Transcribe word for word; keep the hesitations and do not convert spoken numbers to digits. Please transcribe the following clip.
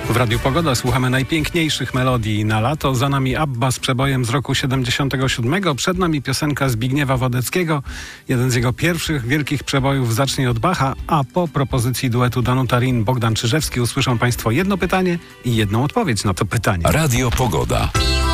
W Radiu Pogoda słuchamy najpiękniejszych melodii na lato. Za nami ABBA z przebojem z roku siedemdziesiątego siódmego. Przed nami piosenka Zbigniewa Wodeckiego. Jeden z jego pierwszych wielkich przebojów Zacznij od Bacha, a po propozycji duetu Danuta Rin, Bogdan Czyżewski usłyszą Państwo jedno pytanie i jedną odpowiedź na to pytanie. Radio Pogoda.